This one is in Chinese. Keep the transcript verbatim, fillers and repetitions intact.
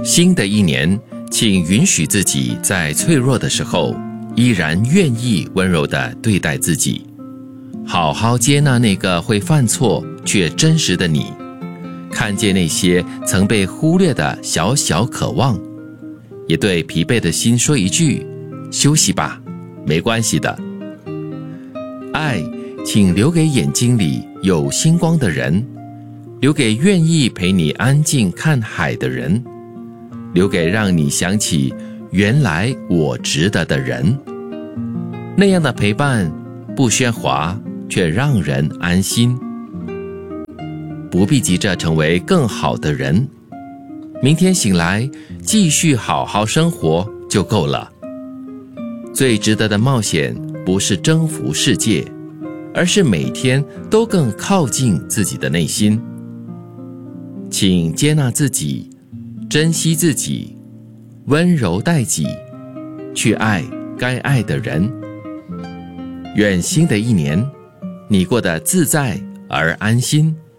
新的一年，请允许自己在脆弱的时候，依然愿意温柔地对待自己，好好接纳那个会犯错却真实的你，看见那些曾被忽略的小小渴望，也对疲惫的心说一句：休息吧，没关系的。爱，请留给眼睛里有星光的人，留给愿意陪你安静看海的人，留给让你想起原来我值得的人。那样的陪伴不喧哗，却让人安心。不必急着成为更好的人，明天醒来继续好好生活就够了。最值得的冒险不是征服世界，而是每天都更靠近自己的内心。请接纳自己，珍惜自己，温柔待己，去爱该爱的人。愿新的一年，你过得自在而安心。